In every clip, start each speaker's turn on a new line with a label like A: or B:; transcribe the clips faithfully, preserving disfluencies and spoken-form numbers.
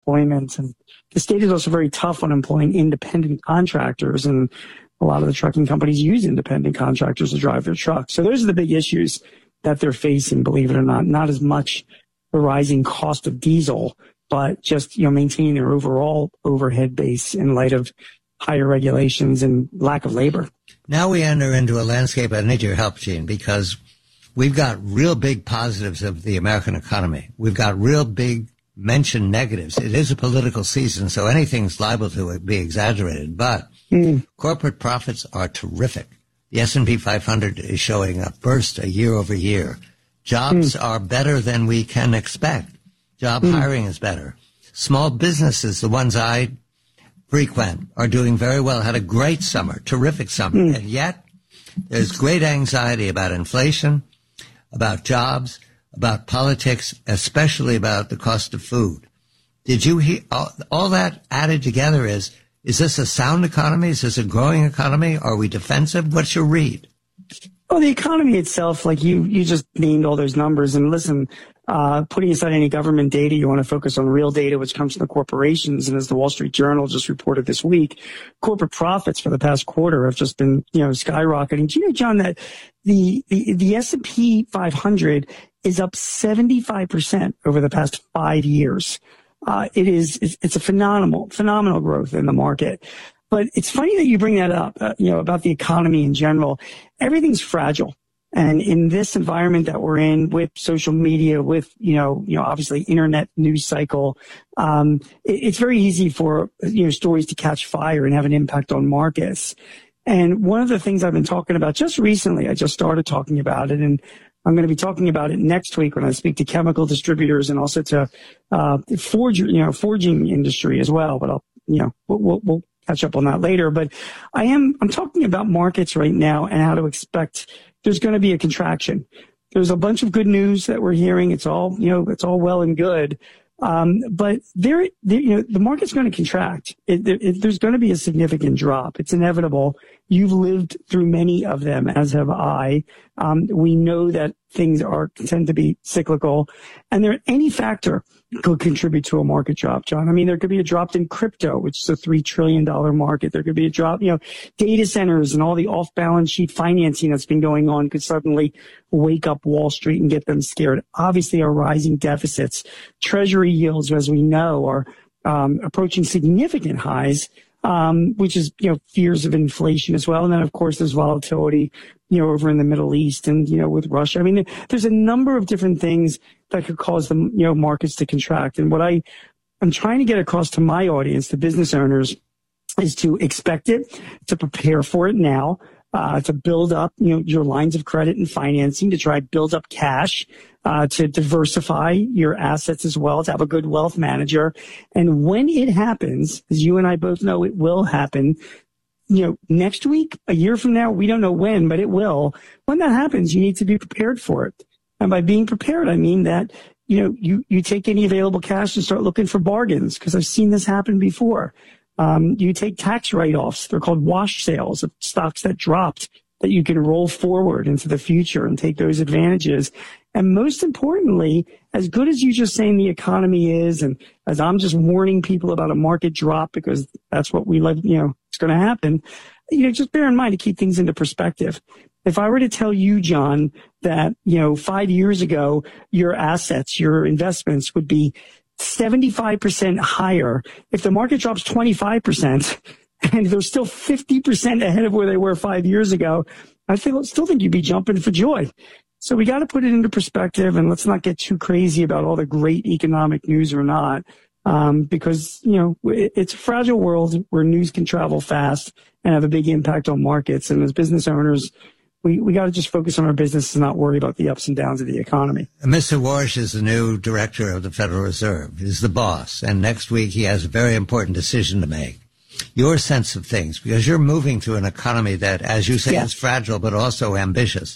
A: employment. And the state is also very tough on employing independent contractors, and a lot of the trucking companies use independent contractors to drive their trucks. So those are the big issues that they're facing, believe it or not. Not as much the rising cost of diesel, but just, you know, maintaining their overall overhead base in light of higher regulations and lack of labor.
B: Now we enter into a landscape. I need your help, Gene, because we've got real big positives of the American economy. We've got real big mentioned negatives. It is a political season, so anything's liable to be exaggerated, but mm. corporate profits are terrific. The S and P five hundred is showing a burst a year over year. Jobs mm. are better than we can expect. Job mm. hiring is better. Small businesses, the ones I frequent, are doing very well, had a great summer, terrific summer. Mm. And yet there's great anxiety about inflation, about jobs, about politics, especially about the cost of food. Did you hear all, all that added together? Is, is this a sound economy? Is this a growing economy? Are we defensive? What's your read?
A: Well, the economy itself, like you, you just named all those numbers. And listen, uh, putting aside any government data, you want to focus on real data, which comes from the corporations. And as the Wall Street Journal just reported this week, corporate profits for the past quarter have just been, you know, skyrocketing. Do you know, John, that the, the, the S and P five hundred is up seventy-five percent over the past five years. Uh, it is, it's, it's a phenomenal, phenomenal growth in the market. But it's funny that you bring that up, uh, you know, about the economy in general. Everything's fragile. And in this environment that we're in with social media, with, you know, you know, obviously internet news cycle, um, it, it's very easy for, you know, stories to catch fire and have an impact on markets. And one of the things I've been talking about just recently, I just started talking about it, and I'm going to be talking about it next week when I speak to chemical distributors and also to, uh, forge, you know, forging industry as well. But I'll, you know, we'll, we'll, we'll catch up on that later. But I am, I'm talking about markets right now and how to expect there's going to be a contraction. There's a bunch of good news that we're hearing. It's all, you know, it's all well and good. Um, but there, there, you know, the market's going to contract. It, it, there's going to be a significant drop. It's inevitable. You've lived through many of them, as have I. Um, we know that things are tend to be cyclical, and there any factor could contribute to a market drop, John. I mean, there could be a drop in crypto, which is a three trillion dollars market. There could be a drop, you know, data centers and all the off-balance sheet financing that's been going on could suddenly wake up Wall Street and get them scared. Obviously, our rising deficits, treasury yields, as we know, are um, approaching significant highs, um, which is, you know, fears of inflation as well. And then, of course, there's volatility, you know, over in the Middle East and, you know, with Russia. I mean, there's a number of different things that could cause the, you know, markets to contract. And what I, I'm trying to get across to my audience, the business owners, is to expect it, to prepare for it now, uh, to build up, you know, your lines of credit and financing, to try to build up cash, uh, to diversify your assets as well, to have a good wealth manager. And when it happens, as you and I both know it will happen, you know, next week, a year from now, we don't know when, but it will. When that happens, you need to be prepared for it. And by being prepared, I mean that, you know, you, you take any available cash and start looking for bargains, because I've seen this happen before. Um, you take tax write-offs. They're called wash sales of stocks that dropped that you can roll forward into the future and take those advantages. And most importantly, as good as you just saying the economy is, and as I'm just warning people about a market drop because that's what we like, you know, it's going to happen, you know, just bear in mind to keep things into perspective. If I were to tell you, John, that, you know, five years ago, your assets, your investments would be seventy-five percent higher, if the market drops twenty-five percent and they're still fifty percent ahead of where they were five years ago, I feel, still think you'd be jumping for joy. So we got to put it into perspective, and let's not get too crazy about all the great economic news or not, um, because, you know, it, it's a fragile world where news can travel fast and have a big impact on markets. And as business owners, we, we got to just focus on our business and not worry about the ups and downs of the economy.
B: Mister Warsh is the new director of the Federal Reserve. He's the boss. And next week he has a very important decision to make. Your sense of things, because you're moving through an economy that, as you say, yeah. is fragile, but also ambitious.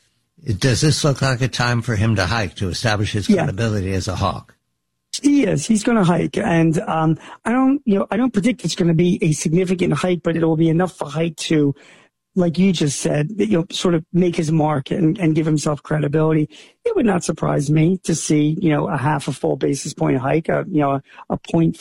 B: Does this look like a time for him to hike, to establish his credibility yeah. as a hawk?
A: He is. He's going to hike. And um, I don't, you know, I don't predict it's going to be a significant hike, but it will be enough for hike to, like you just said, you know, sort of make his mark and, and give himself credibility. It would not surprise me to see, you know, a half a full basis point hike, a, you know, a, a point